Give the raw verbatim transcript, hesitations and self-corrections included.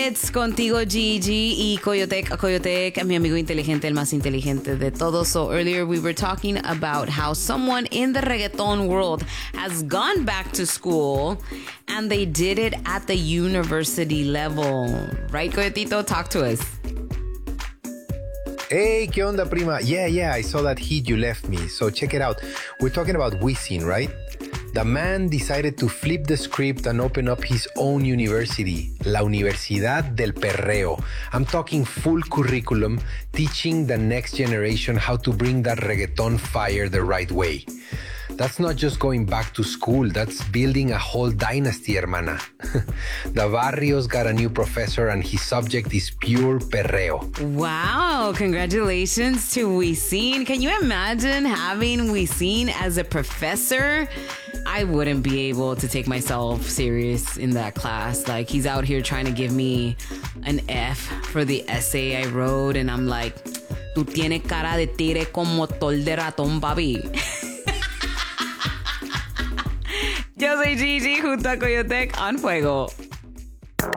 It's contigo Gigi y Coyotec, Coyotec, mi amigo inteligente, el más inteligente de todos. So earlier we were talking about how someone in the reggaeton world has gone back to school and they did it at the university level. Right, Coyotito? Talk to us. Hey, ¿qué onda, prima? Yeah, yeah, I saw that hit you left me. So check it out. We're talking about Wisin, right? The man decided to flip the script and open up his own university, La Universidad del Perreo. I'm talking full curriculum, teaching the next generation how to bring that reggaeton fire the right way. That's not just going back to school, that's building a whole dynasty, hermana. The Barrios got a new professor and his subject is pure perreo. Wow, congratulations to Wisin. Can you imagine having Wisin as a professor? I wouldn't be able to take myself serious in that class. Like, he's out here trying to give me an F for the essay I wrote, and I'm like, tú tienes cara de tigre como tol de ratón, papi. Yo soy Gigi junto a Coyotec on Fuego.